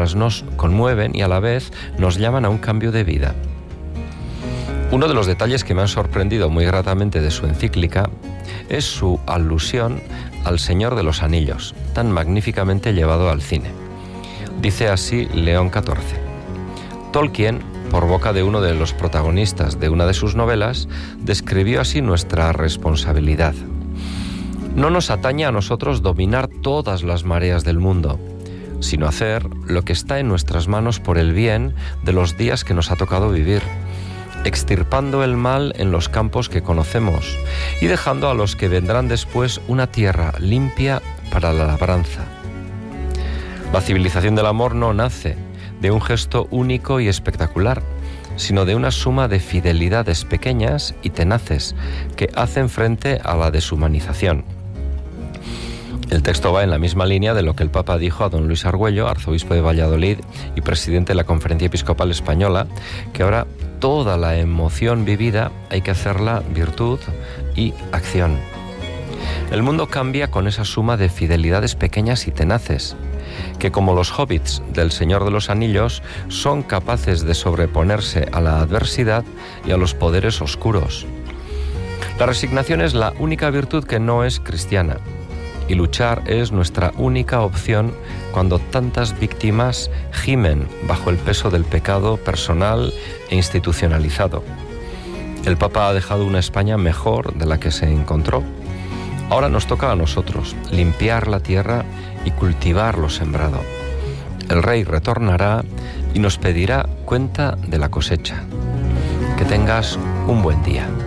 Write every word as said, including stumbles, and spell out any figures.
mientras nos conmueven y a la vez nos llaman a un cambio de vida. Uno de los detalles que me han sorprendido muy gratamente de su encíclica es su alusión al Señor de los Anillos, tan magníficamente llevado al cine. Dice así León catorce. Tolkien, por boca de uno de los protagonistas de una de sus novelas, describió así nuestra responsabilidad. No nos atañe a nosotros dominar todas las mareas del mundo, sino hacer lo que está en nuestras manos por el bien de los días que nos ha tocado vivir, extirpando el mal en los campos que conocemos y dejando a los que vendrán después una tierra limpia para la labranza. La civilización del amor no nace de un gesto único y espectacular, sino de una suma de fidelidades pequeñas y tenaces que hacen frente a la deshumanización. El texto va en la misma línea de lo que el Papa dijo a don Luis Argüello, arzobispo de Valladolid y presidente de la Conferencia Episcopal Española, que ahora toda la emoción vivida hay que hacerla virtud y acción. El mundo cambia con esa suma de fidelidades pequeñas y tenaces, que como los hobbits del Señor de los Anillos son capaces de sobreponerse a la adversidad y a los poderes oscuros. La resignación es la única virtud que no es cristiana, y luchar es nuestra única opción cuando tantas víctimas gimen bajo el peso del pecado personal e institucionalizado. El Papa ha dejado una España mejor de la que se encontró. Ahora nos toca a nosotros limpiar la tierra y cultivar lo sembrado. El Rey retornará y nos pedirá cuenta de la cosecha. Que tengas un buen día.